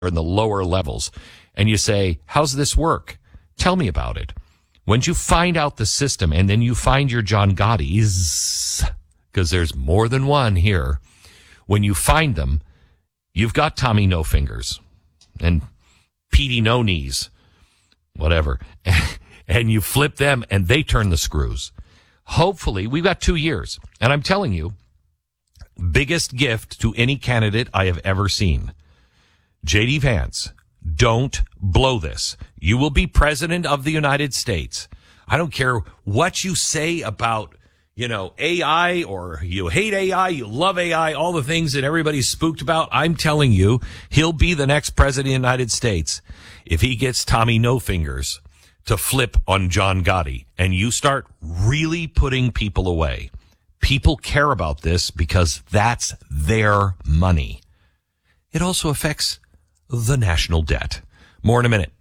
in the lower levels, and you say, how's this work? Tell me about it. Once you find out the system and then you find your John Gotti's, because there's more than one here, when you find them, you've got Tommy No Fingers and Petey No Knees, whatever, and you flip them and they turn the screws. Hopefully, we've got 2 years, and I'm telling you, biggest gift to any candidate I have ever seen. J.D. Vance, don't blow this. You will be president of the United States. I don't care what you say about, AI, or you hate AI, you love AI, all the things that everybody's spooked about. I'm telling you, he'll be the next president of the United States if he gets Tommy No Fingers to flip on John Gotti and you start really putting people away. People care about this because that's their money. It also affects the national debt. More in a minute.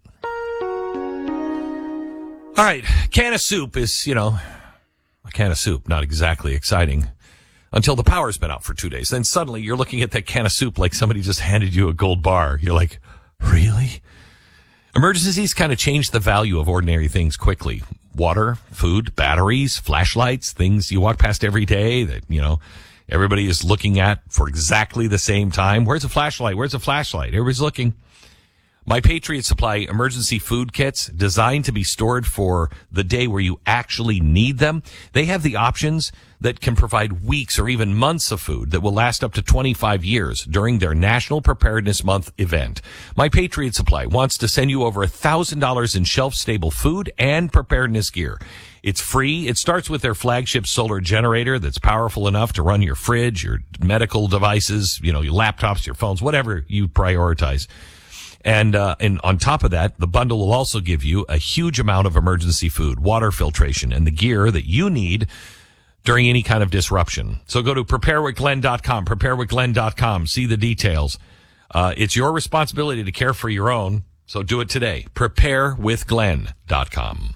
All right. Can of soup is, a can of soup. Not exactly exciting until the power's been out for 2 days. Then suddenly you're looking at that can of soup like somebody just handed you a gold bar. You're like, really? Emergencies kind of change the value of ordinary things quickly. Water, food, batteries, flashlights, things you walk past every day that, everybody is looking at for exactly the same time. Where's a flashlight? Where's a flashlight? Everybody's looking. My Patriot Supply emergency food kits, designed to be stored for the day where you actually need them. They have the options that can provide weeks or even months of food that will last up to 25 years during their National Preparedness Month event. My Patriot Supply wants to send you over $1,000 in shelf-stable food and preparedness gear. It's free. It starts with their flagship solar generator that's powerful enough to run your fridge, your medical devices, your laptops, your phones, whatever you prioritize. And on top of that, the bundle will also give you a huge amount of emergency food, water filtration, and the gear that you need during any kind of disruption. So go to preparewithglenn.com, preparewithglenn.com, see the details. It's your responsibility to care for your own, so do it today. Preparewithglenn.com.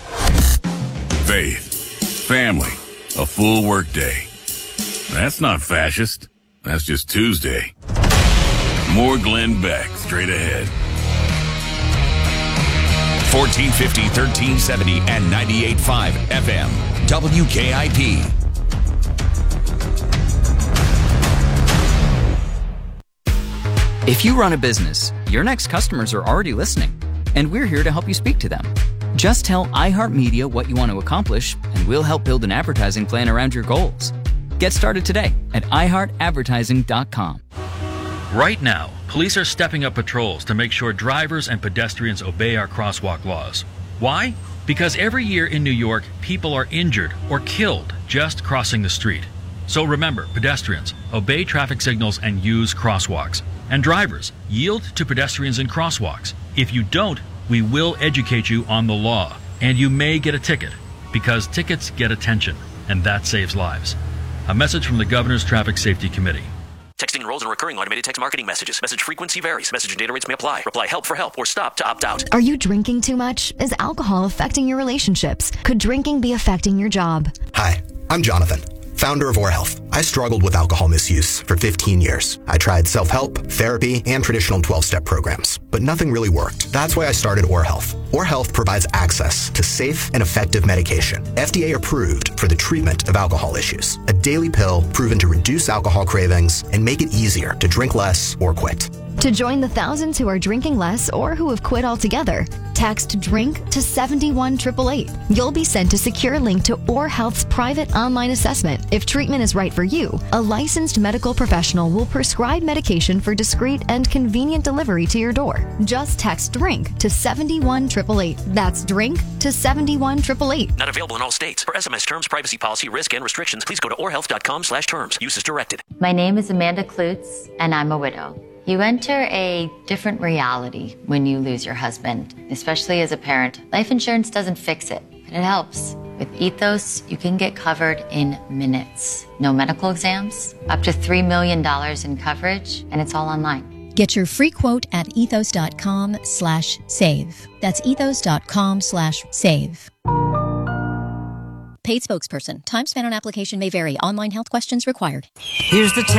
Faith, family, a full workday. That's not fascist. That's just Tuesday. More Glenn Beck straight ahead. 1450, 1370, and 98.5 FM. WKIP. If you run a business, your next customers are already listening, and we're here to help you speak to them. Just tell iHeartMedia what you want to accomplish, and we'll help build an advertising plan around your goals. Get started today at iHeartAdvertising.com. Right now, police are stepping up patrols to make sure drivers and pedestrians obey our crosswalk laws. Why? Because every year in New York, people are injured or killed just crossing the street. So remember, pedestrians, obey traffic signals and use crosswalks. And drivers, yield to pedestrians in crosswalks. If you don't, we will educate you on the law, and you may get a ticket, because tickets get attention, and that saves lives. A message from the Governor's Traffic Safety Committee. Texting enrolls in recurring automated text marketing messages. Message frequency varies. Message and data rates may apply. Reply help for help or stop to opt out. Are you drinking too much? Is alcohol affecting your relationships? Could drinking be affecting your job? Hi, I'm Jonathan, founder of Or Health. I struggled with alcohol misuse for 15 years. I tried self-help, therapy, and traditional 12-step programs, but nothing really worked. That's why I started Or Health. Or Health provides access to safe and effective medication, FDA approved for the treatment of alcohol issues. A daily pill proven to reduce alcohol cravings and make it easier to drink less or quit. To join the thousands who are drinking less or who have quit altogether, text DRINK to 71888. You'll be sent a secure link to Or Health's private online assessment. If treatment is right for you, a licensed medical professional will prescribe medication for discreet and convenient delivery to your door. Just text DRINK to 71888. That's DRINK to 71888. Not available in all states. For SMS terms, privacy policy, risk, and restrictions, please go to orhealth.com/terms. Use as directed. My name is Amanda Klutz, and I'm a widow. You enter a different reality when you lose your husband, especially as a parent. Life insurance doesn't fix it, but it helps. With Ethos, you can get covered in minutes. No medical exams, up to $3 million in coverage, and it's all online. Get your free quote at ethos.com/save. That's ethos.com/save. Paid spokesperson. Time spent on application may vary. Online health questions required. Here's the